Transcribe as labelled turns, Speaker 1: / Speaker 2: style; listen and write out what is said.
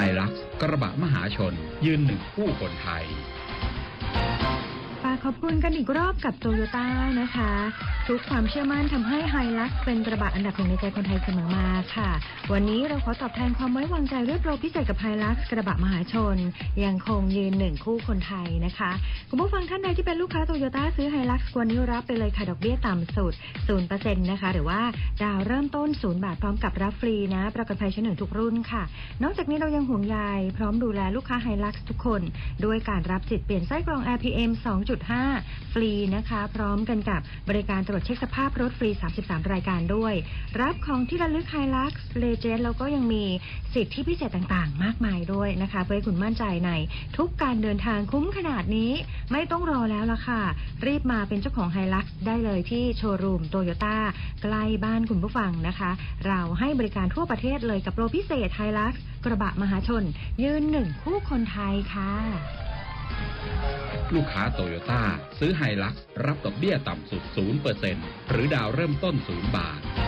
Speaker 1: ลักซ์กระบะมหาชนยืนหนึ่งคู่คนไทย
Speaker 2: ขอบคุณกันอีกรอบกับโตโยต้านะคะทุกความเชื่อมั่นทำให้ไฮลักซ์เป็นกระบะอันดับหนึ่งในใจคนไทยเสมอมาค่ะวันนี้เราขอตอบแทนความไว้วางใจด้วยโปรพิเศษกับไฮลักซ์กระบะมหาชนยังคงยืนหนึ่งคู่คนไทยนะคะคุณผู้ฟังท่านใดที่เป็นลูกค้าโตโยต้าซื้อไฮลักซ์วันนี้รับไปเลยค่ะดอกเบี้ยต่ำสุด 0% นะคะหรือว่าดาวเริ่มต้น0 บาทพร้อมกับรับฟรีนะประกันภัยชั้นหนึ่งทุกรุ่นค่ะนอกจากนี้เรายังห่วงใยพร้อมดูแลลูกค้าไฮลักซ์ทุกคนด้วยการรับสิทธิ์เปลี่ยนไส้กรอง RPM 2.5 ฟรีนะคะพร้อมกันกับบริการตรวจเช็คสภาพรถฟรี33รายการด้วยรับของที่ระลึกไฮลักซ์เลเจนด์แล้วก็ยังมีสิทธิพิเศษต่างๆมากมายด้วยนะคะเพื่อให้คุณมั่นใจในทุกการเดินทางคุ้มขนาดนี้ไม่ต้องรอแล้วล่ะค่ะรีบมาเป็นเจ้าของไฮลักซ์ได้เลยที่โชว์รูมโตโยต้าใกล้บ้านคุณผู้ฟังนะคะเราให้บริการทั่วประเทศเลยกับโปรพิเศษไฮลักซ์กระบะมหาชนยืนหนึ่งคู่คนไทยค่ะ
Speaker 1: ลูกค้าโตโยต้าซื้อไฮลักซ์รับดอกเบี้ยต่ำสุด 0% หรือดาวเริ่มต้น0 บาท